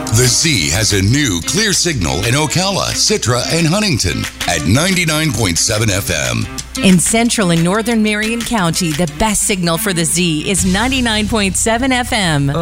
The Z has a new clear signal in Ocala, Citra, and Huntington at 99.7 FM. In central and northern Marion County, the best signal for the Z is 99.7 FM.